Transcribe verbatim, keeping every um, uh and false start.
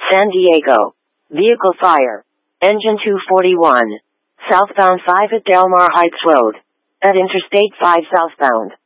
San Diego. Vehicle fire. Engine two forty-one. Southbound five at Del Mar Heights Road. At Interstate five southbound.